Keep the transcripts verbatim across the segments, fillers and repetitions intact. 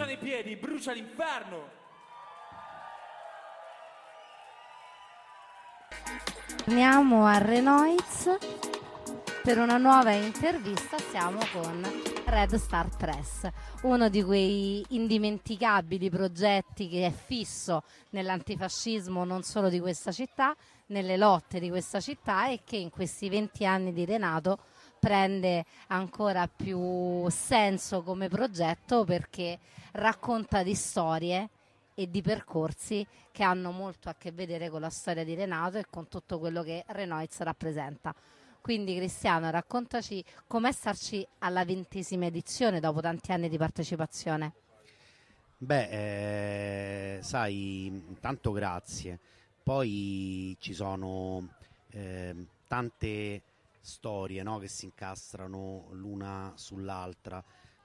bruciano i piedi, brucia l'inferno. Torniamo a Renoiz per una nuova intervista. Siamo con Red Star Press, uno di quei indimenticabili progetti che è fisso nell'antifascismo non solo di questa città, nelle lotte di questa città, e che in questi venti anni di Renato prende ancora più senso come progetto, perché racconta di storie e di percorsi che hanno molto a che vedere con la storia di Renato e con tutto quello che Renoiz rappresenta. Quindi Cristiano, raccontaci com'è starci alla ventesima edizione dopo tanti anni di partecipazione. Beh, eh, sai, intanto grazie. Poi ci sono eh, tante storie, no, che si incastrano l'una sull'altra,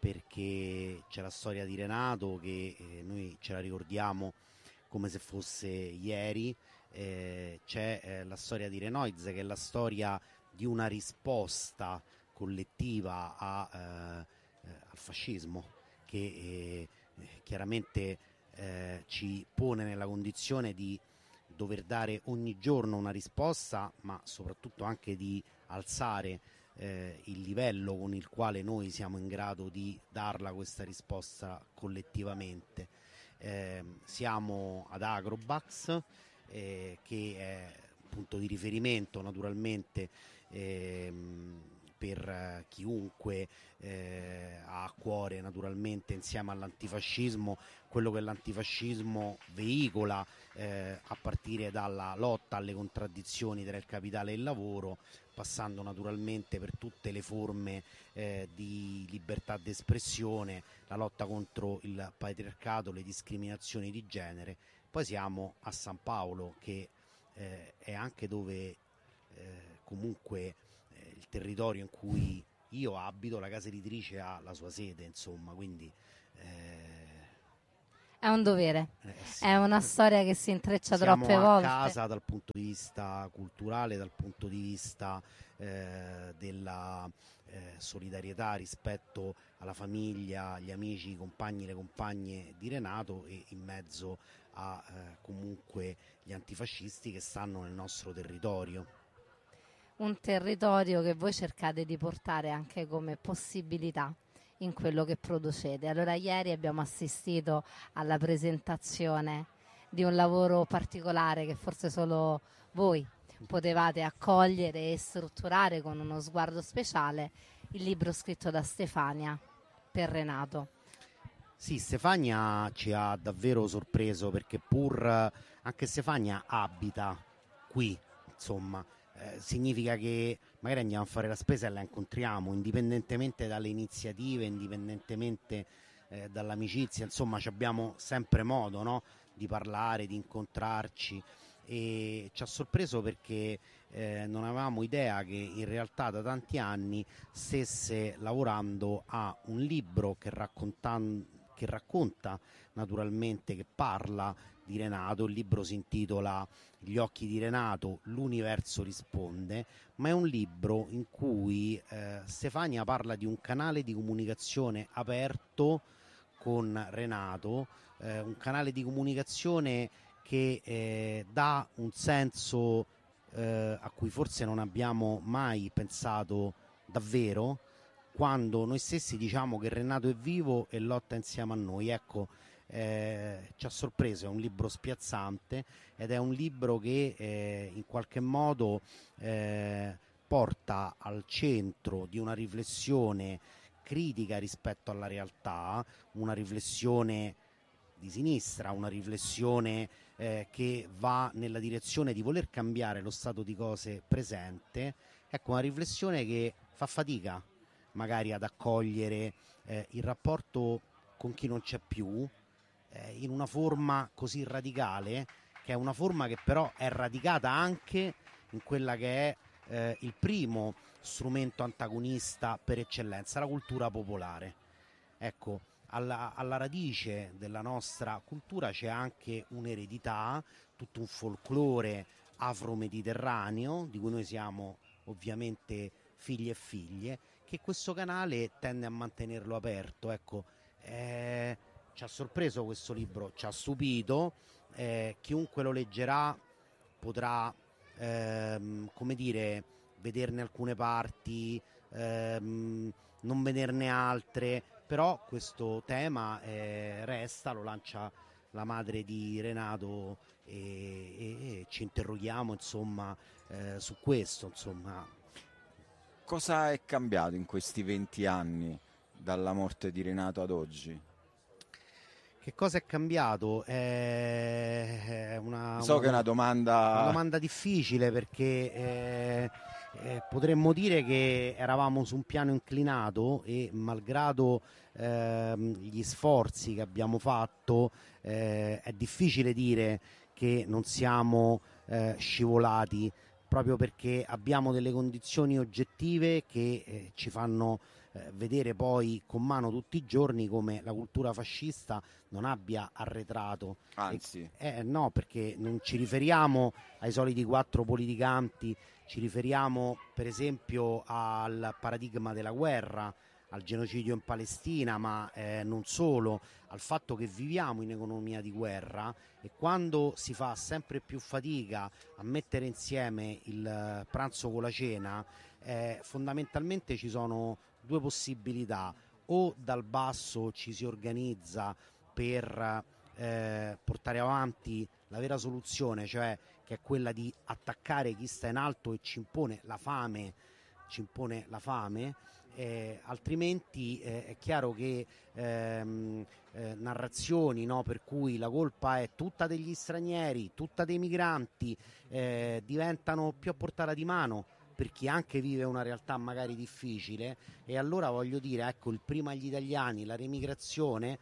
perché c'è la storia di Renato che eh, noi ce la ricordiamo come se fosse ieri, eh, c'è eh, la storia di Renoiz, che è la storia di una risposta collettiva a, eh, eh, al fascismo, che eh, chiaramente eh, ci pone nella condizione di dover dare ogni giorno una risposta, ma soprattutto anche di alzare eh, il livello con il quale noi siamo in grado di darla questa risposta collettivamente. Eh, siamo ad Agrobax, eh, che è un punto di riferimento naturalmente ehm, per eh, chiunque eh, ha a cuore naturalmente, insieme all'antifascismo, quello che l'antifascismo veicola, eh, a partire dalla lotta alle contraddizioni tra il capitale e il lavoro, passando naturalmente per tutte le forme eh, di libertà d'espressione, la lotta contro il patriarcato, le discriminazioni di genere. Poi siamo a San Paolo, che eh, è anche dove eh, comunque eh, il territorio in cui io abito, la casa editrice ha la sua sede, insomma, quindi eh, È un dovere, eh, sì. è una storia che si intreccia Siamo troppe a volte. casa dal punto di vista culturale, dal punto di vista eh, della eh, solidarietà rispetto alla famiglia, agli amici, i compagni, le compagne di Renato, e in mezzo a eh, comunque gli antifascisti che stanno nel nostro territorio. Un territorio che voi cercate di portare anche come possibilità in quello che producete. Allora ieri abbiamo assistito alla presentazione di un lavoro particolare che forse solo voi potevate accogliere e strutturare con uno sguardo speciale, il libro scritto da Stefania per Renato. Sì, Stefania ci ha davvero sorpreso, perché pur anche Stefania abita qui, insomma, eh, significa che magari andiamo a fare la spesa e la incontriamo, indipendentemente dalle iniziative, indipendentemente eh, dall'amicizia, insomma, ci abbiamo sempre modo, no, di parlare, di incontrarci, e ci ha sorpreso perché eh, non avevamo idea che in realtà da tanti anni stesse lavorando a un libro che raccontando che racconta naturalmente, che parla di Renato. Il libro si intitola Gli occhi di Renato, l'universo risponde, ma è un libro in cui eh, Stefania parla di un canale di comunicazione aperto con Renato, eh, un canale di comunicazione che eh, dà un senso eh, a cui forse non abbiamo mai pensato davvero, quando noi stessi diciamo che Renato è vivo e lotta insieme a noi. Ecco, eh, ci ha sorpreso, è un libro spiazzante ed è un libro che eh, in qualche modo eh, porta al centro di una riflessione critica rispetto alla realtà, una riflessione di sinistra, una riflessione eh, che va nella direzione di voler cambiare lo stato di cose presente. Ecco, una riflessione che fa fatica magari ad accogliere eh, il rapporto con chi non c'è più eh, in una forma così radicale, che è una forma che però è radicata anche in quella che è eh, il primo strumento antagonista per eccellenza, la cultura popolare. Ecco, alla, alla radice della nostra cultura c'è anche un'eredità, tutto un folklore afro-mediterraneo di cui noi siamo ovviamente figli e figlie, che questo canale tende a mantenerlo aperto. Ecco, eh, ci ha sorpreso questo libro, ci ha stupito, eh, chiunque lo leggerà potrà, ehm, come dire, vederne alcune parti, ehm, non vederne altre, però questo tema eh, resta, lo lancia la madre di Renato e, e, e ci interroghiamo insomma eh, su questo. Insomma. Cosa è cambiato in questi venti anni dalla morte di Renato ad oggi? Che cosa è cambiato? È una, so una, che è una domanda... una domanda difficile perché eh, eh, potremmo dire che eravamo su un piano inclinato e malgrado eh, gli sforzi che abbiamo fatto eh, è difficile dire che non siamo eh, scivolati, proprio perché abbiamo delle condizioni oggettive che eh, ci fanno eh, vedere poi con mano tutti i giorni come la cultura fascista non abbia arretrato. Anzi. E, eh, no, perché non ci riferiamo ai soliti quattro politicanti, ci riferiamo per esempio al paradigma della guerra, al genocidio in Palestina, ma eh, non solo, al fatto che viviamo in economia di guerra e quando si fa sempre più fatica a mettere insieme il pranzo con la cena, eh, fondamentalmente ci sono due possibilità: o dal basso ci si organizza per eh, portare avanti la vera soluzione, cioè che è quella di attaccare chi sta in alto e ci impone la fame, ci impone la fame. Eh, altrimenti eh, è chiaro che ehm, eh, narrazioni, no, per cui la colpa è tutta degli stranieri, tutta dei migranti, eh, diventano più a portata di mano per chi anche vive una realtà magari difficile. E allora voglio dire, ecco, il prima agli italiani, la remigrazione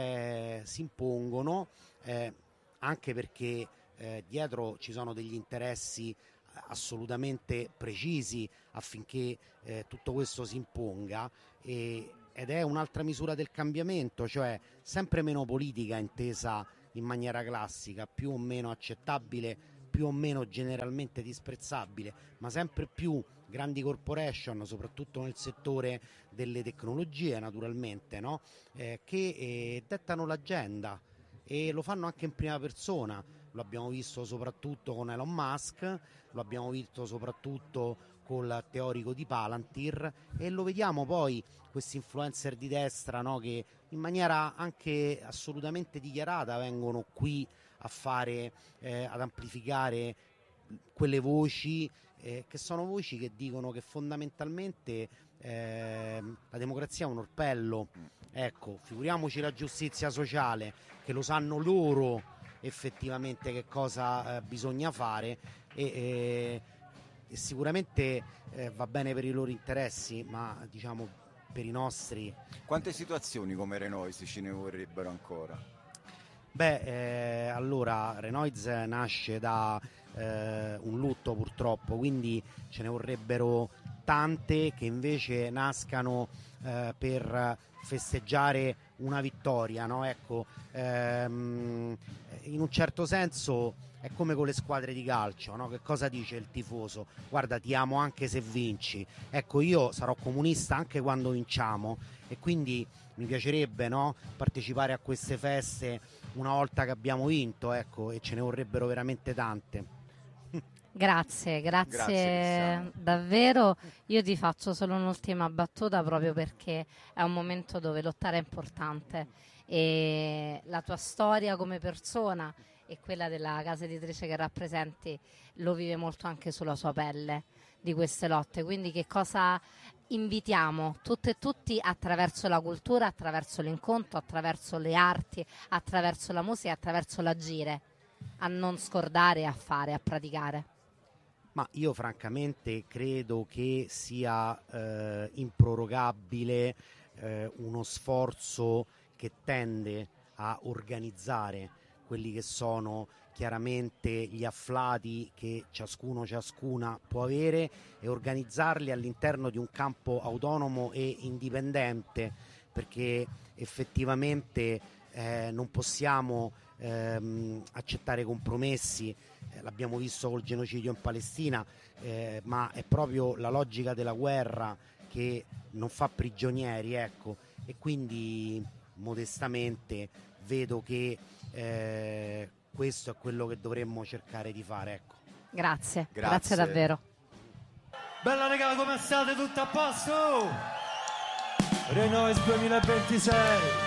eh, si impongono eh, anche perché eh, dietro ci sono degli interessi assolutamente precisi affinché eh, tutto questo si imponga, e, ed è un'altra misura del cambiamento, cioè sempre meno politica intesa in maniera classica, più o meno accettabile, più o meno generalmente disprezzabile, ma sempre più grandi corporation, soprattutto nel settore delle tecnologie naturalmente, no? eh, che eh, dettano l'agenda e lo fanno anche in prima persona. Lo abbiamo visto soprattutto con Elon Musk, lo abbiamo visto soprattutto col teorico di Palantir e lo vediamo poi questi influencer di destra, no, che in maniera anche assolutamente dichiarata vengono qui a fare, eh, ad amplificare quelle voci eh, che sono voci che dicono che fondamentalmente eh, la democrazia è un orpello. Ecco, figuriamoci la giustizia sociale, che lo sanno loro effettivamente che cosa eh, bisogna fare e, e, e sicuramente eh, va bene per i loro interessi, ma diciamo per i nostri. Quante situazioni come Renoise ce ne vorrebbero ancora? Beh, eh, allora Renoise nasce da eh, un lutto purtroppo, quindi ce ne vorrebbero tante che invece nascano eh, per festeggiare una vittoria, no? Ecco, ehm, in un certo senso è come con le squadre di calcio, no? Che cosa dice il tifoso? Guarda, ti amo anche se vinci. Ecco, io sarò comunista anche quando vinciamo e quindi mi piacerebbe, no, partecipare a queste feste una volta che abbiamo vinto, ecco, e ce ne vorrebbero veramente tante. Grazie, grazie, Grazie davvero. Io ti faccio solo un'ultima battuta proprio perché è un momento dove lottare è importante e la tua storia come persona e quella della casa editrice che rappresenti lo vive molto anche sulla sua pelle di queste lotte. Quindi che cosa invitiamo tutte e tutti attraverso la cultura, attraverso l'incontro, attraverso le arti, attraverso la musica, attraverso l'agire, a non scordare, a fare, a praticare? Ma io francamente credo che sia eh, improrogabile eh, uno sforzo che tende a organizzare quelli che sono chiaramente gli afflati che ciascuno ciascuna può avere e organizzarli all'interno di un campo autonomo e indipendente, perché effettivamente eh, non possiamo ehm, accettare compromessi. Eh, l'abbiamo visto col genocidio in Palestina, eh, ma è proprio la logica della guerra che non fa prigionieri, ecco, e quindi modestamente vedo che eh, questo è quello che dovremmo cercare di fare, ecco. Grazie, grazie, Grazie. davvero. Bella raga, come state? Tutto a posto? Renoise duemilaventisei.